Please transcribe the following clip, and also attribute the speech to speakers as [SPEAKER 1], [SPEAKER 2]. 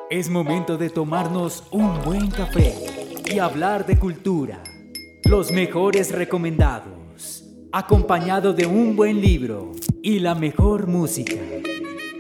[SPEAKER 1] Es momento de tomarnos un buen café y hablar de cultura. Los mejores recomendados, acompañado de un buen libro y la mejor música.